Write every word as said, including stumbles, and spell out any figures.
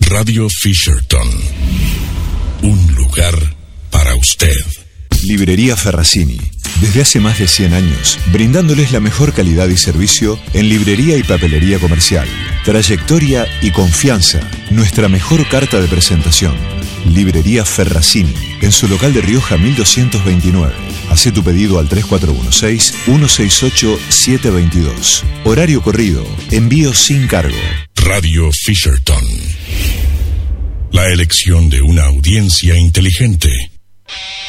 Radio Fisherton. Un lugar para usted. Librería Ferracini. Desde hace más de cien años, brindándoles la mejor calidad y servicio en librería y papelería comercial. Trayectoria y confianza, nuestra mejor carta de presentación. Librería Ferracini, en su local de Rioja mil doscientos veintinueve. Hacé tu pedido al tres cuatro uno seis, uno seis ocho, siete dos dos. Horario corrido, envío sin cargo. Radio Fisherton. La elección de una audiencia inteligente.